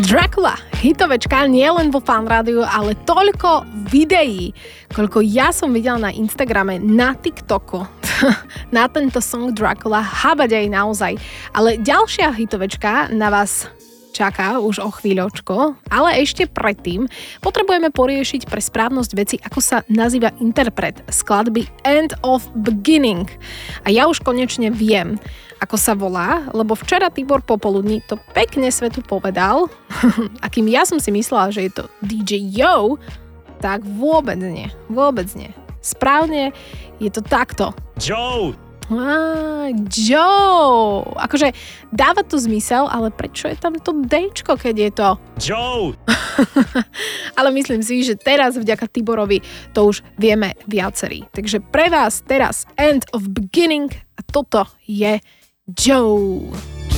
Dracula, hitovečka nie len vo Fan rádiu, ale toľko videí, koľko ja som videla na Instagrame, na TikToku, na tento song Dracula, habadej naozaj. Ale ďalšia hitovečka na vás čaká už o chvíľočko, ale ešte predtým potrebujeme poriešiť pre správnosť veci, ako sa nazýva interpret skladby End of Beginning. A ja už konečne viem, ako sa volá, lebo včera Tibor popoludní to pekne svetu povedal, a kým ja som si myslela, že je to DJ Yo, tak vôbec nie. Správne je to takto. Joe! Joe. Akože dáva to zmysel, ale prečo je tam to Dčko, keď je to Joe? Ale myslím si, že teraz vďaka Tiborovi to už vieme viacerí. Takže pre vás teraz End of Beginning a toto je Joe.